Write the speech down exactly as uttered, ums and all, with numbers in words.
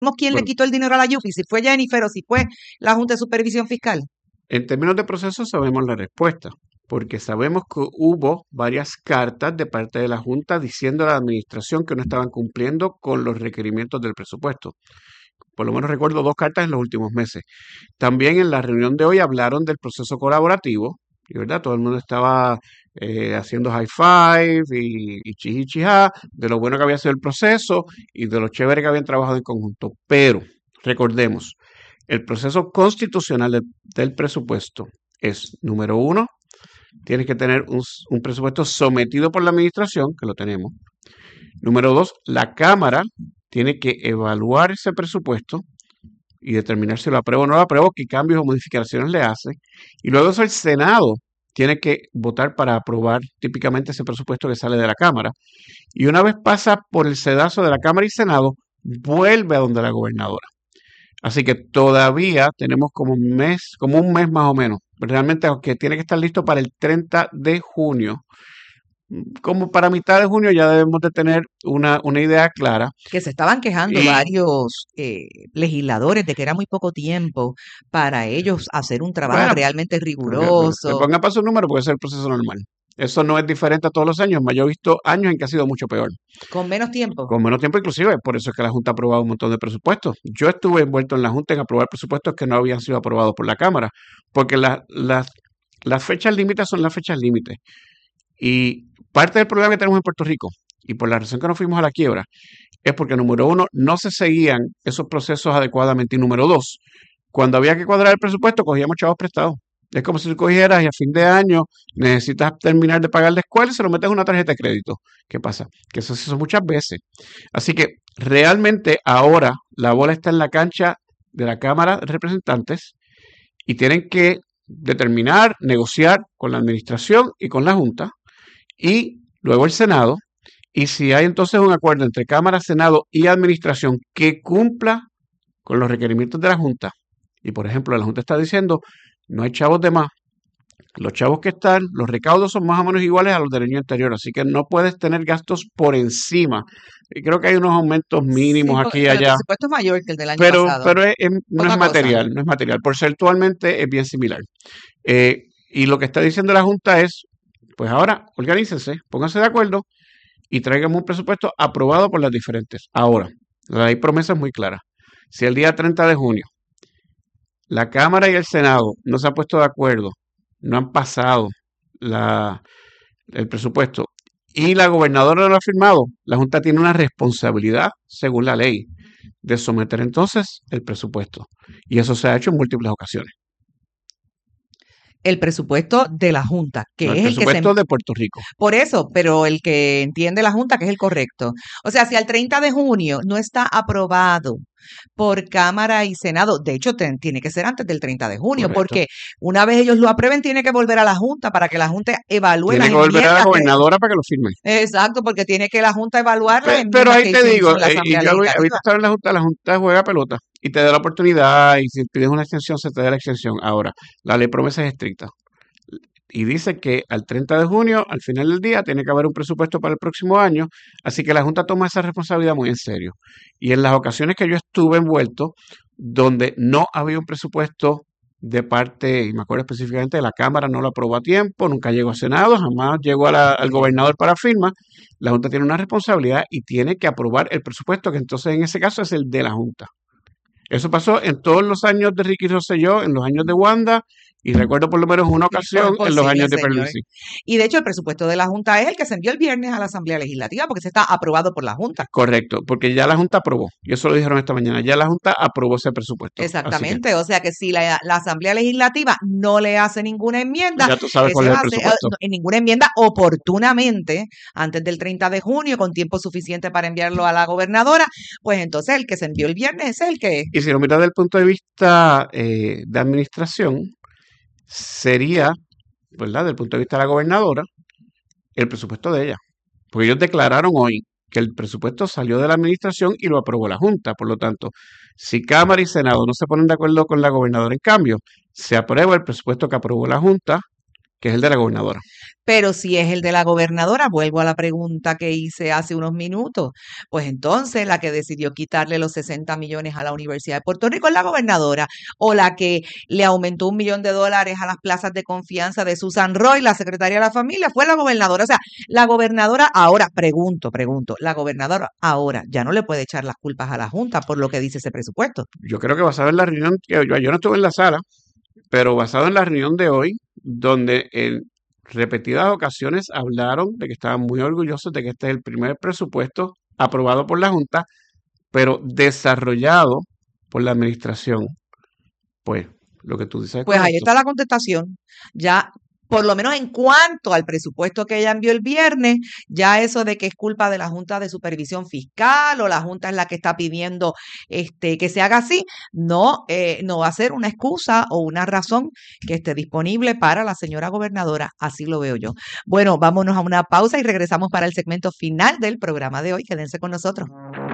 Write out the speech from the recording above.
quién le Bueno, quitó el dinero a la Yupi, si fue Jennifer o si fue la Junta de Supervisión Fiscal. en términos de proceso sabemos la respuesta, porque sabemos que hubo varias cartas de parte de la Junta diciendo a la administración que no estaban cumpliendo con los requerimientos del presupuesto. Por lo menos recuerdo dos cartas en los últimos meses. También en la reunión de hoy hablaron del proceso colaborativo, y verdad, todo el mundo estaba eh, haciendo high five y, y chiji chijá, de lo bueno que había sido el proceso y de lo chévere que habían trabajado en conjunto. Pero recordemos, el proceso constitucional del, del presupuesto es, número uno, tienes que tener un, un presupuesto sometido por la administración, que lo tenemos. Número dos, la Cámara tiene que evaluar ese presupuesto y determinar si lo aprueba o no lo aprueba, qué cambios o modificaciones le hace. Y luego eso el Senado tiene que votar para aprobar típicamente ese presupuesto que sale de la Cámara. Y una vez pasa por el sedazo de la Cámara y Senado, vuelve a donde la gobernadora. Así que todavía tenemos como un mes, como un mes más o menos. Realmente, aunque tiene que estar listo para el treinta de junio. Como para mitad de junio ya debemos de tener una, una idea clara. Que se estaban quejando Y varios eh, legisladores de que era muy poco tiempo para ellos hacer un trabajo bueno, realmente que, que riguroso, ponga para su número porque ese es el proceso normal. Eso no es diferente a todos los años, más yo he visto años en que ha sido mucho peor. con menos tiempo. Con menos tiempo inclusive, por eso es que la Junta ha aprobado un montón de presupuestos. Yo estuve envuelto en la Junta en aprobar presupuestos que no habían sido aprobados por la Cámara, porque la- las las fechas límites son las fechas límites. Y parte del problema que tenemos en Puerto Rico, y por la razón que nos fuimos a la quiebra, es porque, número uno, no se seguían esos procesos adecuadamente. Y número dos, cuando había que cuadrar el presupuesto, cogíamos chavos prestados. Es como si tú cogieras y a fin de año necesitas terminar de pagar la escuela y se lo metes en una tarjeta de crédito. ¿Qué pasa? Que eso se hizo muchas veces. Así que realmente ahora la bola está en la cancha de la Cámara de Representantes y tienen que determinar, negociar con la administración y con la Junta y luego el Senado. Y si hay entonces un acuerdo entre Cámara, Senado y Administración que cumpla con los requerimientos de la Junta, y por ejemplo la Junta está diciendo, no hay chavos de más, los chavos que están, los recaudos son más o menos iguales a los del año anterior, así que no puedes tener gastos por encima. Y creo que hay unos aumentos Sí, mínimos porque aquí y el allá, presupuesto es mayor que el del año pero, pasado. pero es- es- no Poca es cosa. material, no es material. Porcentualmente es bien similar. Eh, y lo que está diciendo la Junta es, pues ahora, organícense, pónganse de acuerdo y tráigame un presupuesto aprobado por las diferentes. Ahora, hay promesas muy claras. Si el día treinta de junio la Cámara y el Senado no se han puesto de acuerdo, no han pasado la, el presupuesto y la gobernadora no lo ha firmado, la Junta tiene una responsabilidad, según la ley, de someter entonces el presupuesto. Y eso se ha hecho en múltiples ocasiones. El presupuesto de la Junta, que No, el es el que se... presupuesto de Puerto Rico. Por eso, pero el que entiende la Junta que es el correcto. O sea, si al treinta de junio no está aprobado por Cámara y Senado, de hecho ten- tiene que ser antes del treinta de junio, Correcto. porque una vez ellos lo aprueben, tiene que volver a la Junta para que la Junta evalúe Tiene las que volver a la enmiendas que... gobernadora para que lo firme. Exacto, porque tiene que la Junta evaluar las Pe- Pero enmiendas ahí que te hizo, hizo digo, la eh, y Asamblea yo he Legislativa. visto estar en la Junta, la Junta juega pelota y te da la oportunidad y si pides una extensión se te da la extensión. Ahora, la ley promesa es estricta y dice que al treinta de junio, al final del día, tiene que haber un presupuesto para el próximo año, así que la Junta toma esa responsabilidad muy en serio. Y en las ocasiones que yo estuve envuelto, donde no había un presupuesto de parte, y me acuerdo específicamente de la Cámara, no lo aprobó a tiempo, nunca llegó a Senado, jamás llegó a la- al gobernador para firma, la Junta tiene una responsabilidad y tiene que aprobar el presupuesto, que entonces en ese caso es el de la Junta. Eso pasó en todos los años de Ricky Rosselló, en los años de Wanda, y recuerdo por lo menos una Sí, por, ocasión por en los siglos, años de señores. Pierluisi. Y de hecho, el presupuesto de la Junta es el que se envió el viernes a la Asamblea Legislativa, porque se está aprobado por la Junta. Correcto, porque ya la Junta aprobó, y eso lo dijeron esta mañana, ya la Junta aprobó ese presupuesto. Así que Exactamente, o sea que si la, la Asamblea Legislativa no le hace ninguna enmienda, ya tú sabes cuál ese es el va a ser, eh, presupuesto. no, en ninguna enmienda oportunamente antes del treinta de junio, con tiempo suficiente para enviarlo a la gobernadora, pues entonces el que se envió el viernes ese es el que... Y si lo miras desde el punto de vista eh, de administración, sería, ¿verdad? Desde el punto de vista de la gobernadora, el presupuesto de ella. Porque ellos declararon hoy que el presupuesto salió de la administración y lo aprobó la Junta. Por lo tanto, si Cámara y Senado no se ponen de acuerdo con la gobernadora en cambio, se aprueba el presupuesto que aprobó la Junta que es el de la gobernadora. Pero si es el de la gobernadora, vuelvo a la pregunta que hice hace unos minutos, pues entonces la que decidió quitarle los sesenta millones a la Universidad de Puerto Rico es la gobernadora, o la que le aumentó un millón de dólares a las plazas de confianza de Susan Roy, la secretaria de la familia, fue la gobernadora. O sea, la gobernadora ahora, pregunto, pregunto, la gobernadora ahora ya no le puede echar las culpas a la Junta por lo que dice ese presupuesto. Yo creo que basado en la reunión, yo, yo no estuve en la sala, pero basado en la reunión de hoy, donde en repetidas ocasiones hablaron de que estaban muy orgullosos de que este es el primer presupuesto aprobado por la Junta, pero desarrollado por la administración. Pues lo que tú dices es Pues ahí correcto. está la contestación. Ya, por lo menos en cuanto al presupuesto que ella envió el viernes, ya eso de que es culpa de la Junta de Supervisión Fiscal o la Junta es la que está pidiendo este, que se haga así, no, eh, no va a ser una excusa o una razón que esté disponible para la señora gobernadora. Así lo veo yo. Bueno, vámonos a una pausa y regresamos para el segmento final del programa de hoy. Quédense con nosotros.